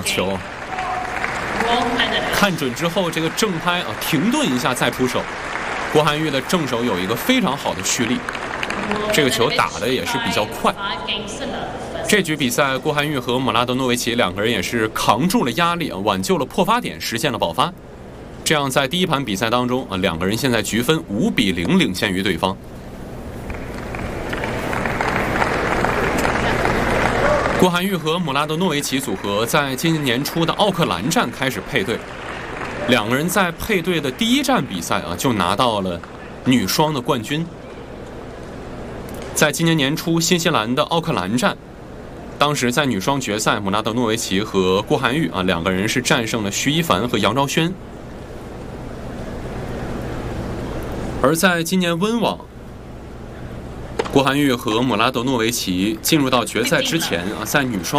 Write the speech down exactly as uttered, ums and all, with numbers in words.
好球！看准之后，这个正拍啊，停顿一下再出手。郭涵玉的正手有一个非常好的蓄力，这个球打的也是比较快。这局比赛，郭涵玉和姆拉德诺维奇两个人也是扛住了压力啊，挽救了破发点，实现了爆发。这样，在第一盘比赛当中啊，两个人现在局分五比零领先于对方。郭涵玉和姆拉德诺维奇组合在今年年初的奥克兰站开始配对，两个人在配对的第一站比赛啊，就拿到了女双的冠军。在今年年初新西兰的奥克兰站，当时在女双决赛，姆拉德诺维奇和郭涵玉啊两个人是战胜了徐一凡和杨昭轩。而在今年温网，郭涵玉和姆拉德诺维奇进入到决赛之前啊，在女双